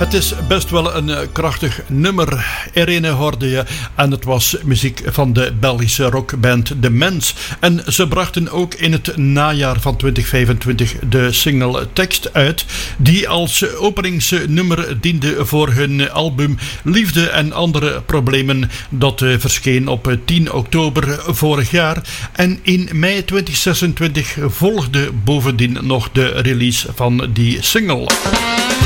Het is best wel een krachtig nummer. Irene hoorde je en het was muziek van de Belgische rockband The Mens. En ze brachten ook in het najaar van 2025 de single Tekst uit, die als openingsnummer diende voor hun album Liefde en andere problemen, dat verscheen op 10 oktober vorig jaar. En in mei 2026 volgde bovendien nog de release van die single.